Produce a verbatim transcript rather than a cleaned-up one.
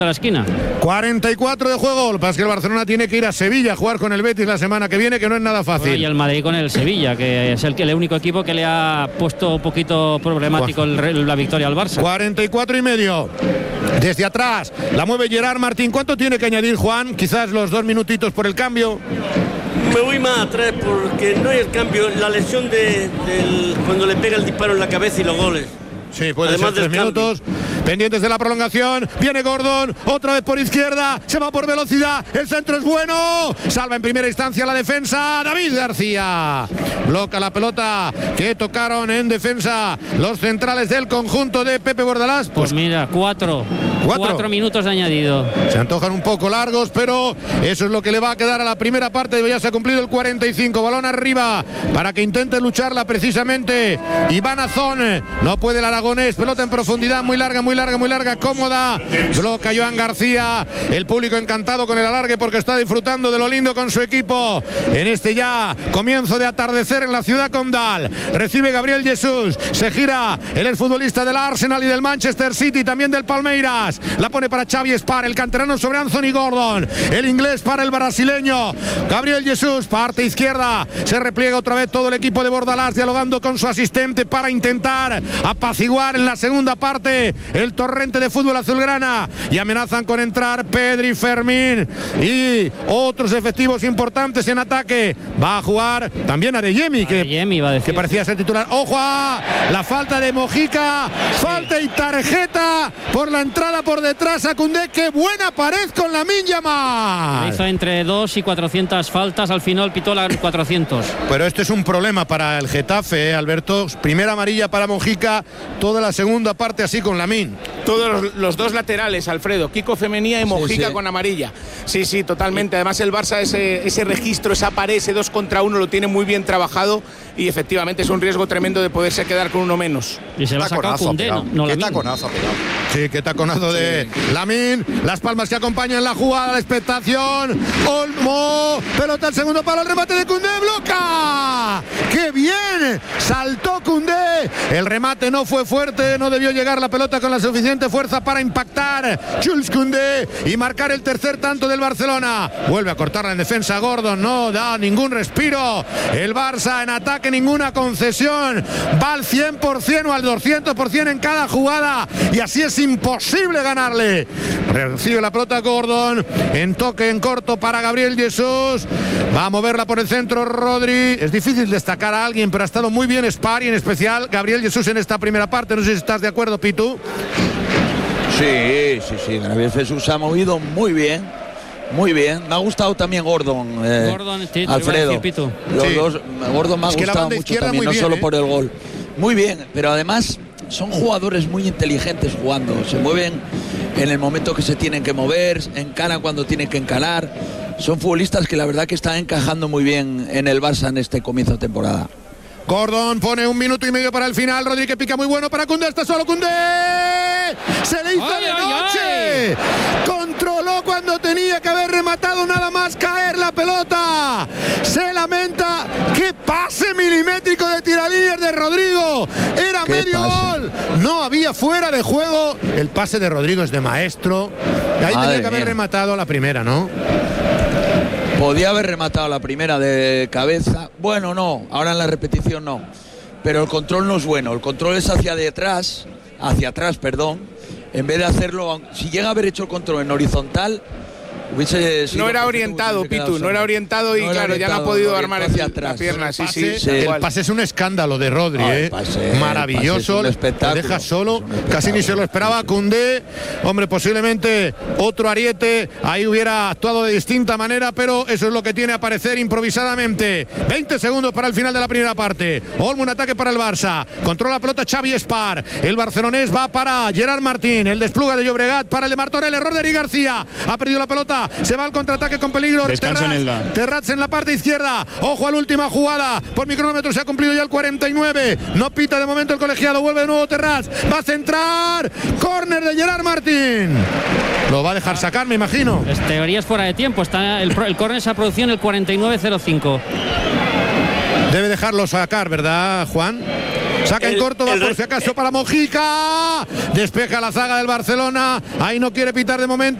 a la esquina. cuarenta y cuatro de juego. Lo que pasa es que el Barcelona tiene que ir a Sevilla a jugar con el Betis la semana que viene, que no es nada fácil. Bueno, y el Madrid con el Sevilla, que es el, el único equipo que le ha puesto un poquito problemático el, la victoria al Barça. cuarenta y cuatro y medio. Desde atrás la mueve Gerard Martín. ¿Cuánto tiene que añadir, Juan? Quizás los dos minutitos por el cambio. Me voy más atrás porque no hay el cambio. La lesión de, del, cuando le pega el disparo en la cabeza y los goles. Sí, puede Además ser tres minutos. Pendientes de la prolongación. Viene Gordon, otra vez por izquierda. Se va por velocidad. El centro es bueno. Salva en primera instancia la defensa. David García bloca la pelota que tocaron en defensa los centrales del conjunto de Pepe Bordalás. Pues, pues mira, cuatro. Cuatro. Cuatro minutos de añadido. Se antojan un poco largos, pero eso es lo que le va a quedar a la primera parte. Ya se ha cumplido el cuarenta y cinco. Balón arriba para que intente lucharla precisamente Iván Azón. No puede el aragonés. Pelota en profundidad, muy larga, muy larga, muy larga, cómoda. Bloca Joan García. El público encantado con el alargue porque está disfrutando de lo lindo con su equipo en este ya comienzo de atardecer en la ciudad condal. Recibe Gabriel Jesús. Se gira el exfutbolista del Arsenal y del Manchester City, también del Palmeiras. La pone para Xavi Spar, el canterano sobre Anthony Gordon. El inglés para el brasileño Gabriel Jesús, parte izquierda. Se repliega otra vez todo el equipo de Bordalás, dialogando con su asistente para intentar apaciguar en la segunda parte el torrente de fútbol azulgrana. Y amenazan con entrar Pedri, Fermín y otros efectivos importantes en ataque. Va a jugar también Adeyemi, que, Adeyemi va a decir, que parecía ser titular. ¡Ojo a la falta de Mojica! Falta y tarjeta por la entrada por detrás a Koundé. ¡Qué buena pared con Lamine Yamal! Hizo entre dos y cuatrocientas faltas, al final pitó las cuatrocientos. Pero este es un problema para el Getafe, ¿eh, Alberto? Primera amarilla para Mojica, toda la segunda parte así con Lamine. Todos los, los dos laterales, Alfredo, Kiko Femenía y Mojica, sí, sí, con amarilla. Sí, sí, totalmente. Además el Barça ese, ese registro, esa pared, ese dos contra uno lo tiene muy bien trabajado y efectivamente es un riesgo tremendo de poderse quedar con uno menos. Y se va a sacar Koundé, ¿no? No, ¿Qué taconazo ha pegado? Sí, qué taconazo de sí. Lamine. Las palmas que acompañan la jugada, la expectación. Olmo, pelota al segundo palo, el remate de Koundé, bloca. ¡Qué bien! Saltó Koundé. El remate no fue fuerte, no debió llegar la pelota con la suficiente fuerza para impactar Jules Koundé y marcar el tercer tanto del Barcelona. Vuelve a cortarla en defensa Gordon, no da ningún respiro. El Barça en ataque, ninguna concesión. Va al cien por ciento o al doscientos por ciento en cada jugada y así es imposible ganarle. Recibe la pelota Gordon en toque en corto para Gabriel Jesús. Va a moverla por el centro Rodri. Es difícil destacar a alguien, pero ha estado muy bien Spar y en especial Gabriel Jesús en esta primera parte. No sé si estás de acuerdo, Pitu. Sí, sí, sí. Gabriel Jesús se ha movido muy bien. Muy bien. Me ha gustado también Gordon, eh, Gordon sí, Alfredo. Decir, Los sí. dos, Gordon me ha es que gustado mucho también, no bien, solo ¿eh? por el gol. Muy bien, pero además son jugadores muy inteligentes jugando. Se mueven en el momento que se tienen que mover, encaran cuando tienen que encarar. Son futbolistas que la verdad que están encajando muy bien en el Barça en este comienzo de temporada. Gordon pone un minuto y medio para el final. Rodri que pica muy bueno para Koundé. Está solo Koundé. Se le hizo ¡Ay, de ay, noche. ay! Controló cuando tenía que haber rematado, nada más caer la pelota. Se lamenta. ¡Qué pase milimétrico de tiralíneas de Rodrigo! Era medio pase. Gol. No había fuera de juego. El pase de Rodrigo es de maestro. Ahí Madre tenía que haber mía. rematado la primera, ¿no? Podía haber rematado la primera de cabeza. Bueno, no, ahora en la repetición no. Pero el control no es bueno. El control es hacia detrás, hacia atrás, perdón. En vez de hacerlo, si llega a haber hecho el control en horizontal, hubiese sido. No era orientado, Pitu, no era orientado y no claro, ya no ha podido armar hacia atrás. La pierna, sí, sí, sí. El pase es un escándalo de Rodri, no, ¿eh? Pase, maravilloso. Es lo deja solo, casi ni se lo esperaba Koundé. Hombre, posiblemente otro ariete ahí hubiera actuado de distinta manera, pero eso es lo que tiene aparecer improvisadamente. veinte segundos para el final de la primera parte. Olmo, un ataque para el Barça. Controla la pelota Xavi Spar. El barcelonés va para Gerard Martín. El despluga de Llobregat para el de Martorell. Error de Eric García. Ha perdido la pelota. Se va al contraataque con peligro. Descanso en Elda. Terrats en la parte izquierda. Ojo a la última jugada. Por mi cronómetro se ha cumplido ya el cuarenta y nueve. No pita de momento el colegiado. Vuelve de nuevo Terrats. Va a centrar. Córner de Gerard Martín. Lo va a dejar sacar, me imagino. Es teorías fuera de tiempo. Está el, el córner se ha producido en el cuarenta y nueve cero cinco. Debe dejarlo sacar, ¿verdad, Juan? Saca el, en corto, va el, por si acaso para Mojica. Despeja la zaga del Barcelona. Ahí no quiere pitar de momento